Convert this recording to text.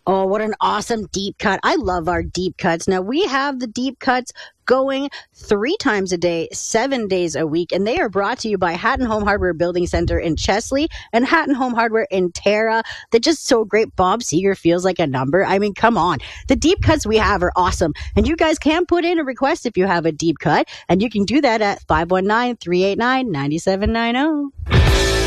Oh, what an awesome deep cut. I love our deep cuts. Now, we have the deep cuts going 3 times a day, 7 days a week, and they are brought to you by Hatton Home Hardware Building Center in Chesley and Hatton Home Hardware in Tara. They're just so great. Bob Seger feels like a number. I mean, come on. The deep cuts we have are awesome, and you guys can put in a request if you have a deep cut, and you can do that at 519-389-9790.